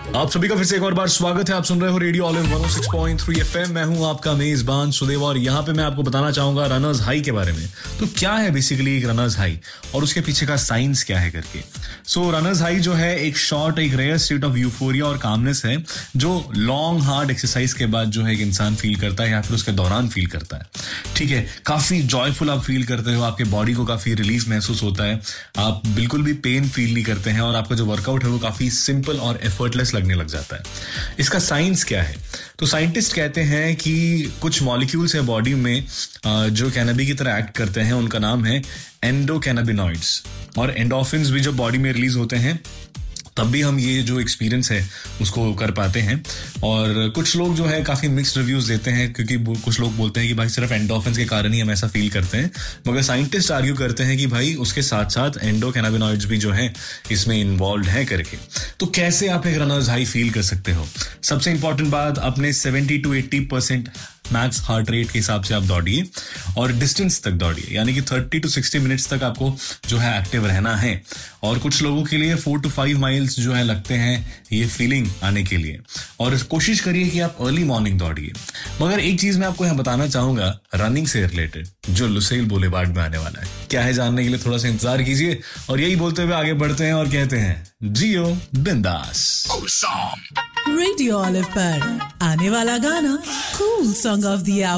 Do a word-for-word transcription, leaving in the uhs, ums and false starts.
आप सभी का फिर से एक और बार स्वागत है। आप सुन रहे हो radio all in one O six point three FM. मैं हूं आपका मेजबान सुदेव और यहाँ पे मैं आपको बताना चाहूंगा रनर्स हाई के बारे में। तो क्या है बेसिकली एक रनर्स हाई और उसके पीछे का साइंस क्या है करके। सो रनर्स हाई जो है एक शॉर्ट एक रेयर स्टेट ऑफ यूफोरिया और कामनेस है जो लॉन्ग हार्ड एक्सरसाइज के बाद जो है एक इंसान फील करता है या फिर उसके दौरान फील करता है। ठीक है, काफी जॉयफुल आप फील करते हो, आपके बॉडी को काफी रिलीफ महसूस होता है, आप बिल्कुल भी पेन फील नहीं करते हैं और आपका जो वर्कआउट है वो काफी सिंपल और एफर्टलेस लगने लग जाता है। इसका साइंस क्या है? तो साइंटिस्ट कहते हैं कि कुछ मॉलिक्यूल्स है बॉडी में जो कैनबी की तरह एक्ट करते हैं, उनका नाम है एंडोकैनाबिनॉइड्स। और एंडोर्फिन्स भी जब बॉडी में रिलीज होते हैं तब भी हम ये जो एक्सपीरियंस है उसको कर पाते हैं। और कुछ लोग जो है काफी मिक्स्ड रिव्यूज देते हैं क्योंकि कुछ लोग बोलते हैं कि भाई सिर्फ एंडोर्फिन्स के कारण ही हम ऐसा फील करते हैं, मगर साइंटिस्ट आर्ग्यू करते हैं कि भाई उसके साथ साथ एंडोकैनाबिनॉइड्स भी जो है इसमें इन्वॉल्व है करके। तो कैसे आप एक रनर्स हाई फील कर सकते हो? सबसे इंपॉर्टेंट बात, अपने seventy two eighty percent max heart rate के हिसाब से आप दौड़िए और डिस्टेंस तक दौड़िए, यानी कि थर्टी टू सिक्सटी मिनट्स तक आपको जो है एक्टिव रहना है। और कुछ लोगों के लिए फोर टू फाइव माइल्स जो है लगते हैं ये फीलिंग आने के लिए। और कोशिश करिए कि आप अर्ली मॉर्निंग दौड़िए। मगर एक चीज मैं आपको यहाँ बताना चाहूंगा रनिंग से रिलेटेड, जो लुसेल बुलेवार्ड में आने वाला है। क्या है जानने के लिए थोड़ा सा इंतजार कीजिए और यही बोलते हुए आगे बढ़ते हैं और कहते हैं जियो बिंदास। रेडियो ऑलिव पर आने वाला गाना कूल सॉन्ग ऑफ द